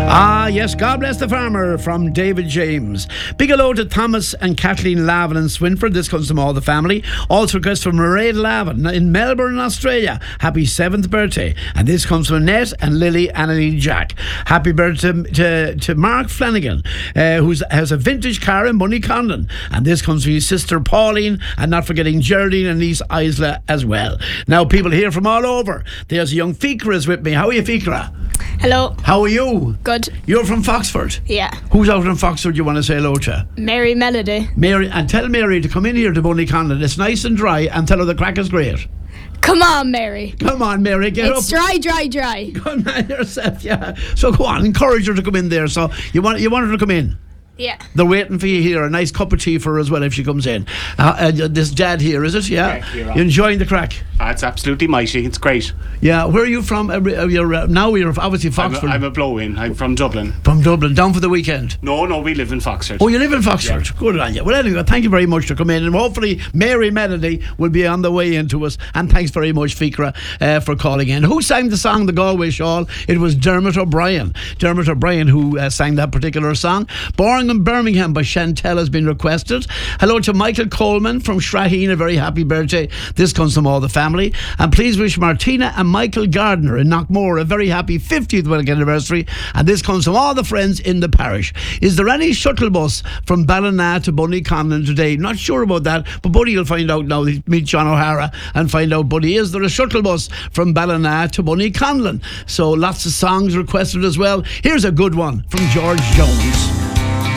Ah, yes, God bless the farmer from David James. Big hello to Thomas and Kathleen Lavin in Swinford. This comes from all the family. Also request from Mairead Lavin in Melbourne, Australia. Happy 7th birthday. And this comes from Annette and Lily Annalie Jack. Happy birthday to Mark Flanagan, who has a vintage car in Bunnyconlon. And this comes from his sister Pauline, and not forgetting Geraldine and niece Isla as well. Now, people here from all over. There's a young Fikra is with me. How are you, Fikra? Hello. How are you? Good. You're from Foxford? Yeah. Who's out in Foxford you want to say hello to? Mary Melody. Mary, and tell Mary to come in here to Bunnyconlon. It's nice and dry, and tell her the crack is great. Come on, Mary. Come on, Mary, get It's up. dry. Come on yourself, yeah. So go on, encourage her to come in there. So you want her to come in? Yeah. They're waiting for you here. A nice cup of tea for her as well if she comes in. This dad here, is it? Yeah. You're You enjoying the crack? It's absolutely mighty. It's great. Yeah. Where are you from? Now you're obviously Foxford. I'm a blow-in. I'm from Dublin. From Dublin, down for the weekend. No, we live in Foxford. Oh, you live in Foxford? Yeah. Good on you. Well, anyway, thank you very much for coming in, and hopefully Mary Melody will be on the way into us. And thanks very much, Fikra, for calling in. Who sang the song, The Galway Shawl? It was Dermot O'Brien. Dermot O'Brien who sang that particular song. Born in Birmingham by Chantel has been requested. Hello to Michael Coleman from Shraheen. A very happy birthday. This comes from all the family. And please wish Martina and Michael Gardner in Knockmore a very happy 50th wedding anniversary. And this comes from all the friends in the parish. Is there any shuttle bus from Ballina to Bunnyconlon today? Not sure about that, but Buddy will find out now. Meet John O'Hara and find out, Buddy, is there a shuttle bus from Ballina to Bunnyconlon? So lots of songs requested as well. Here's a good one from George Jones.